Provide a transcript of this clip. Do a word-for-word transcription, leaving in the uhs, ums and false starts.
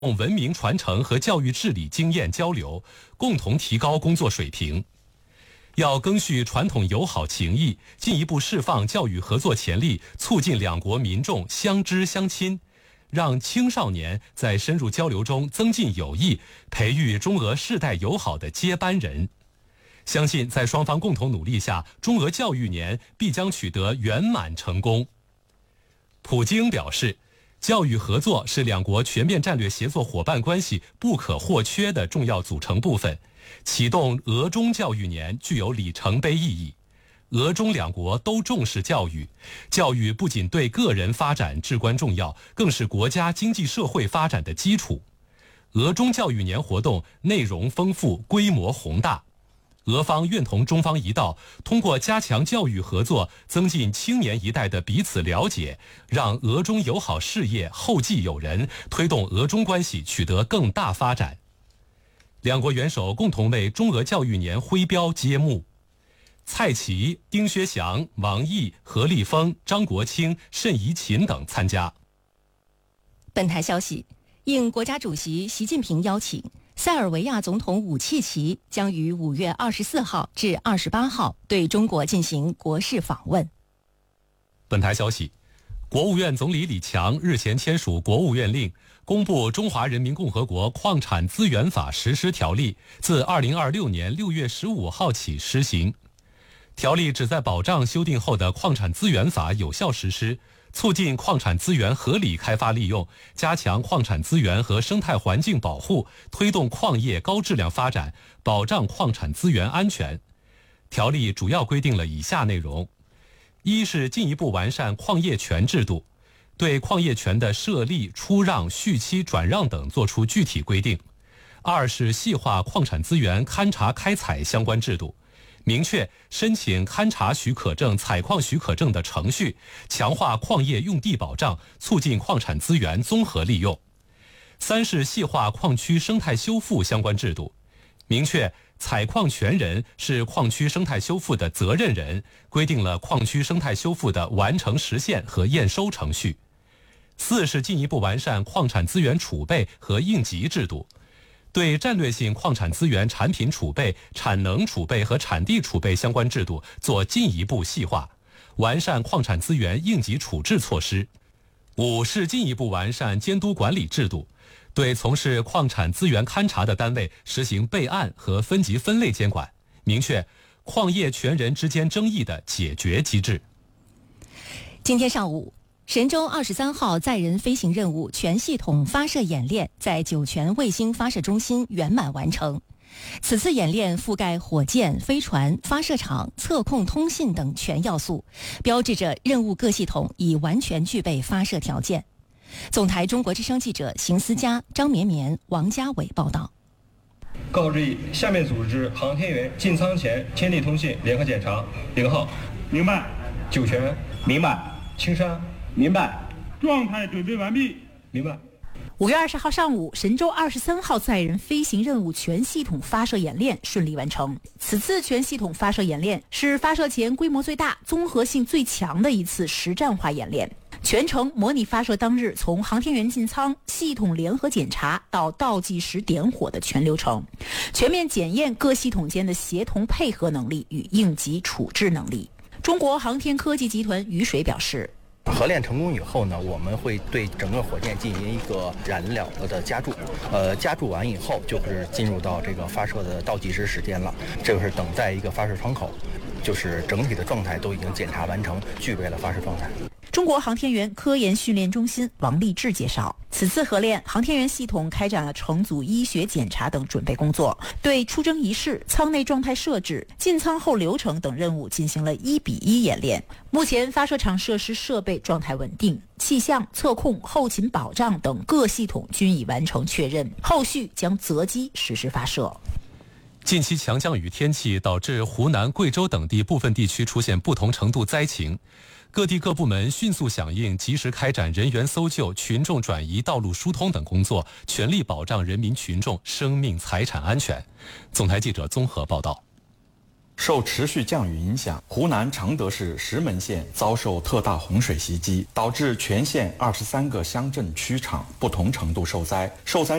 文明传承和教育治理经验交流，共同提高工作水平。要赓续传统友好情谊，进一步释放教育合作潜力，促进两国民众相知相亲，让青少年在深入交流中增进友谊，培育中俄世代友好的接班人。相信在双方共同努力下，中俄教育年必将取得圆满成功。普京表示，教育合作是两国全面战略协作伙伴关系不可或缺的重要组成部分，启动俄中教育年具有里程碑意义。俄中两国都重视教育，教育不仅对个人发展至关重要，更是国家经济社会发展的基础。俄中教育年活动内容丰富，规模宏大。俄方愿同中方一道，通过加强教育合作，增进青年一代的彼此了解，让俄中友好事业后继有人，推动俄中关系取得更大发展。两国元首共同为中俄教育年徽标揭幕。蔡奇、丁薛祥、王毅、何立峰、张国清、慎怡琴等参加。 本台消息，应国家主席习近平邀请，塞尔维亚总统武契奇将于五月二十四号至二十八号对中国进行国事访问。 本台消息，国务院总理李强日前签署国务院令，公布《中华人民共和国矿产资源法实施条例》，自二零二六年六月十五号起施行。条例旨在保障修订后的矿产资源法有效实施，促进矿产资源合理开发利用，加强矿产资源和生态环境保护，推动矿业高质量发展，保障矿产资源安全。条例主要规定了以下内容：一是进一步完善矿业权制度，对矿业权的设立、出让、续期、转让等作出具体规定；二是细化矿产资源勘查开采相关制度，明确申请勘查许可证、采矿许可证的程序，强化矿业用地保障，促进矿产资源综合利用；三是细化矿区生态修复相关制度，明确采矿权人是矿区生态修复的责任人，规定了矿区生态修复的完成时限和验收程序；四是进一步完善矿产资源储备和应急制度，对战略性矿产资源产品储备、产能储备和产地储备相关制度做进一步细化，完善矿产资源应急处置措施；五是进一步完善监督管理制度，对从事矿产资源勘查的单位实行备案和分级分类监管，明确矿业权人之间争议的解决机制。 今天上午，神舟二十三号载人飞行任务全系统发射演练在酒泉卫星发射中心圆满完成。此次演练覆盖火箭、飞船、发射场、测控、通信等全要素，标志着任务各系统已完全具备发射条件。总台中国之声记者邢思佳、张绵绵、王家伟报道。 告知以下面组织航天员进舱前天地通信联合检查：零号， 明白； 酒泉， 明白； 青山， 明白；状态准备完毕， 明白。 五月二十号上午，神舟二十三号载人飞行任务全系统发射演练顺利完成。此次全系统发射演练是发射前规模最大、综合性最强的一次实战化演练。全程模拟发射当日从航天员进舱、系统联合检查到倒计时点火的全流程，全面检验各系统间的协同配合能力与应急处置能力。中国航天科技集团雨水表示， 合练成功以后呢，我们会对整个火箭进行一个燃料的加注，呃，加注完以后就是进入到这个发射的倒计时时间了，这个是等待一个发射窗口，就是整体的状态都已经检查完成，具备了发射状态。 中国航天员科研训练中心王立志介绍，此次合练，航天员系统开展了乘组医学检查等准备工作，对出征仪式、舱内状态设置、进舱后流程等任务进行了一比一演练。目前发射场设施设备状态稳定，气象、测控、后勤保障等各系统均已完成确认，后续将择机实施发射。 近期强降雨天气导致湖南、贵州等地部分地区出现不同程度灾情，各地各部门迅速响应，及时开展人员搜救、群众转移、道路疏通等工作，全力保障人民群众生命财产安全。总台记者综合报道。 受持续降雨影响，湖南常德市石门县遭受特大洪水袭击，导致全县二十三个乡镇区场不同程度受灾，受灾